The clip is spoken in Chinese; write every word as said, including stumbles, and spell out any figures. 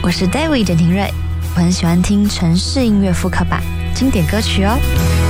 我是 David 简廷瑞，我很喜欢听城市音乐复刻版经典歌曲哦。